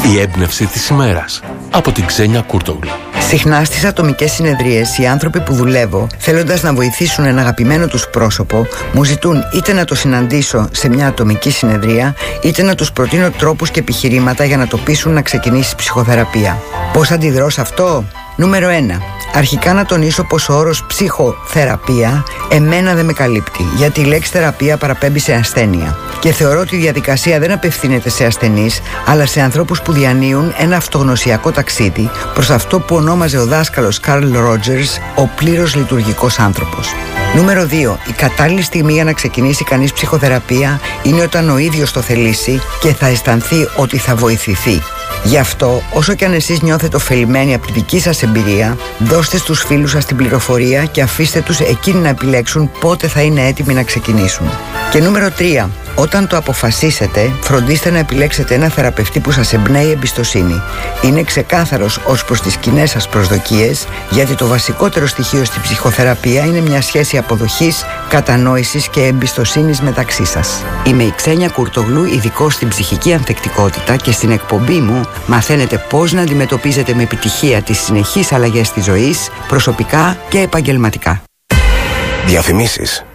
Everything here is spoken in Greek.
Η έμπνευση της ημέρας από την Ξένια Κούρτογλου. Συχνά στις ατομικές συνεδρίες οι άνθρωποι που δουλεύω, θέλοντας να βοηθήσουν ένα αγαπημένο τους πρόσωπο, μου ζητούν είτε να το συναντήσω σε μια ατομική συνεδρία, είτε να τους προτείνω τρόπους και επιχειρήματα για να το πείσουν να ξεκινήσει ψυχοθεραπεία. Πώς αντιδρώ σε αυτό? Νούμερο 1. Αρχικά να τονίσω πως ο όρος ψυχοθεραπεία εμένα δεν με καλύπτει, γιατί η λέξη θεραπεία παραπέμπει σε ασθένεια. Και θεωρώ ότι η διαδικασία δεν απευθύνεται σε ασθενείς, αλλά σε ανθρώπους που διανύουν ένα αυτογνωσιακό ταξίδι προς αυτό που ονόμαζε ο δάσκαλος Καρλ Ρότζερς ο πλήρως λειτουργικός άνθρωπος. Νούμερο 2. Η κατάλληλη στιγμή για να ξεκινήσει κανείς ψυχοθεραπεία είναι όταν ο ίδιος το θελήσει και θα αισθανθεί ότι θα βοηθηθεί. Γι' αυτό, όσο και αν εσείς νιώθετε ωφελημένοι από τη δική σας εμπειρία, δώστε στους φίλους σας την πληροφορία και αφήστε τους εκείνοι να επιλέξουν πότε θα είναι έτοιμοι να ξεκινήσουν. Και νούμερο 3. Όταν το αποφασίσετε, φροντίστε να επιλέξετε ένα θεραπευτή που σας εμπνέει εμπιστοσύνη. Είναι ξεκάθαρος ως προς τις κοινές σας προσδοκίες, γιατί το βασικότερο στοιχείο στη ψυχοθεραπεία είναι μια σχέση αποδοχής, κατανόησης και εμπιστοσύνης μεταξύ σας. Είμαι η Ξένια Κούρτογλου, ειδικός στην ψυχική ανθεκτικότητα, και στην εκπομπή μου μαθαίνετε πώς να αντιμετωπίζετε με επιτυχία τις συνεχείς αλλαγές της ζωής, προσωπικά και επαγγελματικά. Διαφημίσεις.